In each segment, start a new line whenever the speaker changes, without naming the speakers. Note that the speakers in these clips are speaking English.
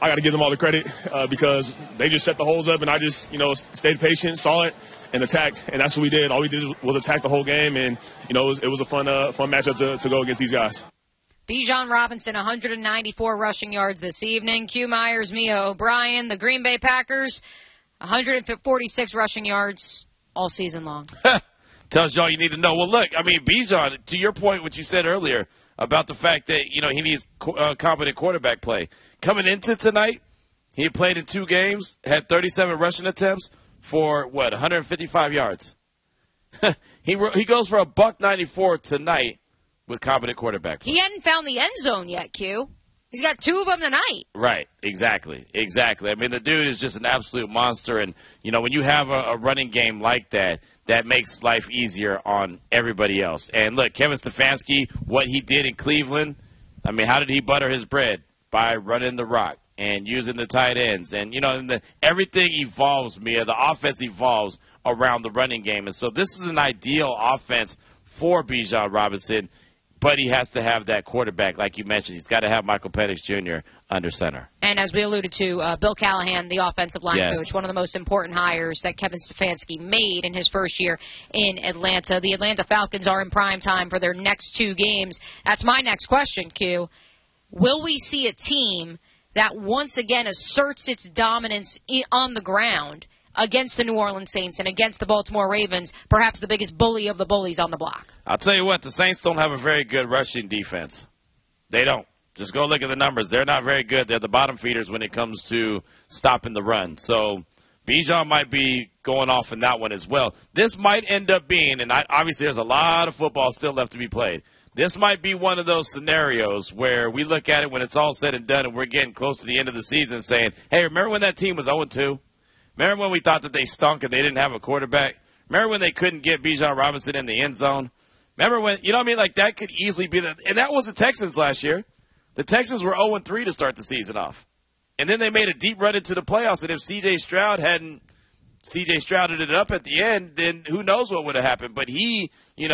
I got to give them all the credit because they just set the holes up, and I just, stayed patient, saw it, and attacked. And that's what we did. All we did was attack the whole game, and, it was a fun matchup to go against these guys.
Bijan Robinson, 194 rushing yards this evening. Q Myers, Mia O'Brien, the Green Bay Packers, 146 rushing yards all season long.
Tells you all you need to know. Well, look, Bijan, to your point, what you said earlier about the fact that, he needs competent quarterback play. Coming into tonight, he played in 2 games, had 37 rushing attempts for, 155 yards. He goes for $194 tonight with competent quarterback play.
He hadn't found the end zone yet, Q. He's got 2 of them tonight.
Right, exactly. The dude is just an absolute monster, and, when you have a running game like that, that makes life easier on everybody else. And, look, Kevin Stefanski, what he did in Cleveland, how did he butter his bread? By running the rock and using the tight ends. And, everything evolves, Mia. The offense evolves around the running game. And so this is an ideal offense for Bijan Robinson, but he has to have that quarterback, like you mentioned. He's got to have Michael Penix Jr. under center.
And as we alluded to, Bill Callahan, the offensive line coach, one of the most important hires that Kevin Stefanski made in his first year in Atlanta. The Atlanta Falcons are in prime time for their next 2 games. That's my next question, Q. Will we see a team that once again asserts its dominance on the ground against the New Orleans Saints and against the Baltimore Ravens, perhaps the biggest bully of the bullies on the block?
I'll tell you what, the Saints don't have a very good rushing defense. They don't. Just go look at the numbers. They're not very good. They're the bottom feeders when it comes to stopping the run. So Bijan might be going off in that one as well. This might end up being, and obviously there's a lot of football still left to be played, this might be one of those scenarios where we look at it when it's all said and done and we're getting close to the end of the season saying, hey, remember when that team was 0-2? Remember when we thought that they stunk and they didn't have a quarterback? Remember when they couldn't get Bijan Robinson in the end zone? Remember when, that could easily be that. And that was the Texans last year. The Texans were 0-3 to start the season off. And then they made a deep run into the playoffs. And if C.J. Stroud hadn't C.J. Strouded it up at the end, then who knows what would have happened. But he,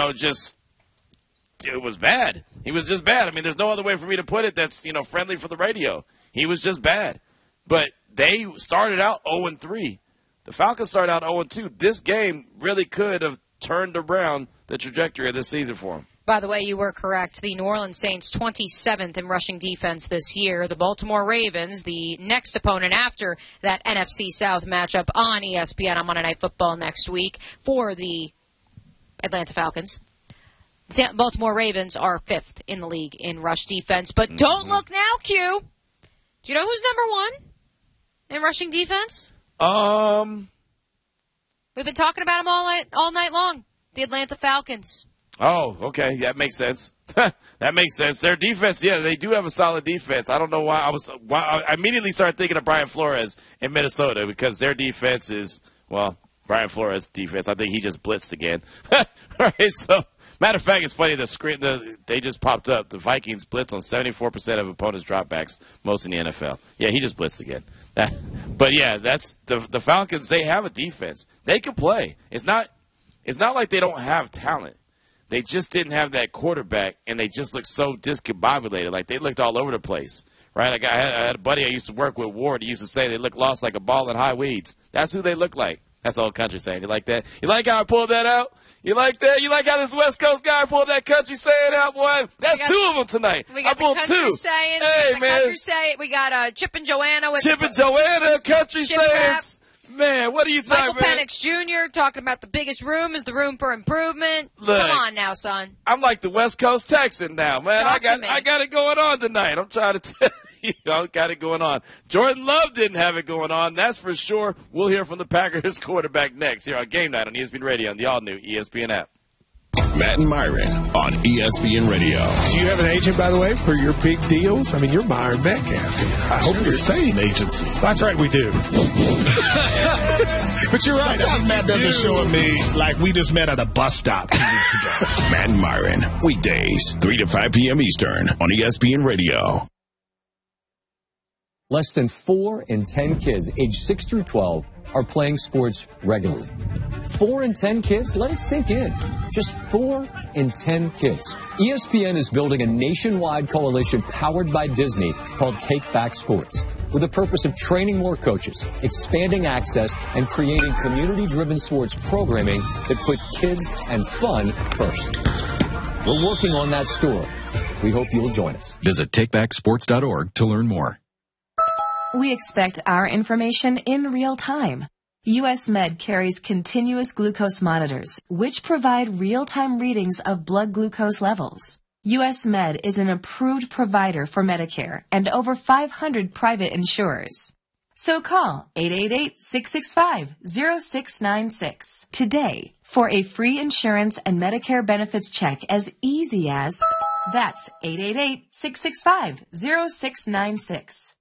it was bad. He was just bad. There's no other way for me to put it that's, friendly for the radio. He was just bad. But they started out 0-3. The Falcons started out 0-2. This game really could have turned around the trajectory of this season for them.
By the way, you were correct. The New Orleans Saints, 27th in rushing defense this year. The Baltimore Ravens, the next opponent after that NFC South matchup on ESPN on Monday Night Football next week for the Atlanta Falcons. Baltimore Ravens are 5th in the league in rush defense. But don't look now, Q. Do you know who's number 1 in rushing defense? We've been talking about them all night long. The Atlanta Falcons.
Oh, okay. That makes sense. That makes sense. Their defense, they do have a solid defense. I don't know why I immediately started thinking of Brian Flores in Minnesota because their defense is, Brian Flores' defense. I think he just blitzed again. Right, so matter of fact, it's funny, they just popped up. The Vikings blitz on 74% of opponents' dropbacks, most in the NFL. Yeah, he just blitzed again. But that's the Falcons, they have a defense. They can play. It's not like they don't have talent. They just didn't have that quarterback, and they just looked so discombobulated. Like, they looked all over the place, right? I had a buddy I used to work with, Ward. He used to say they look lost like a ball in high weeds. That's who they look like. That's old country saying. You like that? You like how I pulled that out? You like that? You like how this West Coast guy pulled that country saying out, boy? That's 2 of them tonight.
We got
I pulled
the country
2.
saying.
Hey,
the
man.
Country say. We got Chip and Joanna.
Chip and Joanna, country sayings. Man, what are you talking about?
Michael Penix Jr. talking about the biggest room is the room for improvement.
Look,
come on now, son.
I'm like the West Coast Texan now, man. I got it going on tonight. I'm trying to tell you, I got it going on. Jordan Love didn't have it going on, that's for sure. We'll hear from the Packers quarterback next here on Game Night on ESPN Radio and the all-new ESPN app.
Matt and Myron on ESPN Radio.
Do you have an agent, by the way, for your big deals? You're Myron Metcalf. I hope
you're the same agency.
That's right, we do. But you're right.
Matt doesn't show me like we just met at a bus stop 2 weeks ago. Matt and Myron, weekdays, 3 to 5 p.m. Eastern on ESPN Radio.
Less than 4 in 10 kids aged 6 through 12 are playing sports regularly. 4 in 10 kids? Let it sink in. Just 4 in 10 kids. ESPN is building a nationwide coalition powered by Disney called Take Back Sports. with the purpose of training more coaches, expanding access, and creating community-driven sports programming that puts kids and fun first. We're working on that story. We hope you'll join us.
Visit takebacksports.org to learn more.
We expect our information in real time. U.S. Med carries continuous glucose monitors, which provide real-time readings of blood glucose levels. U.S. Med is an approved provider for Medicare and over 500 private insurers. So call 888-665-0696 today for a free insurance and Medicare benefits check as easy as... That's 888-665-0696.